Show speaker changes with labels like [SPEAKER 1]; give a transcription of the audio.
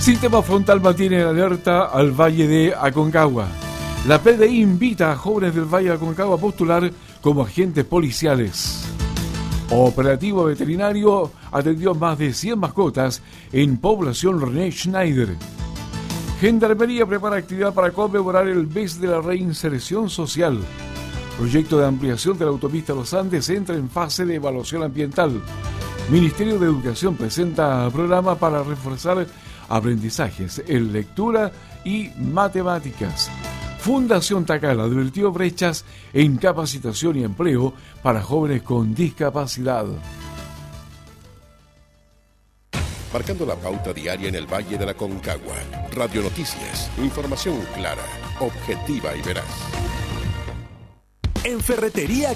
[SPEAKER 1] Sistema Frontal mantiene en alerta al Valle de Aconcagua. La PDI invita a jóvenes del Valle de Aconcagua a postular como agentes policiales. Operativo veterinario atendió más de 100 mascotas en población René Schneider. Gendarmería prepara actividad para conmemorar el mes de la reinserción social. Proyecto de ampliación de la autopista Los Andes entra en fase de evaluación ambiental. Ministerio de Educación presenta programa para reforzar aprendizajes en lectura y matemáticas. Fundación Takala advirtió brechas en capacitación y empleo para jóvenes con discapacidad.
[SPEAKER 2] Marcando la pauta diaria en el Valle de la Aconcagua. Radio Noticias. Información clara, objetiva y veraz.
[SPEAKER 3] En Ferretería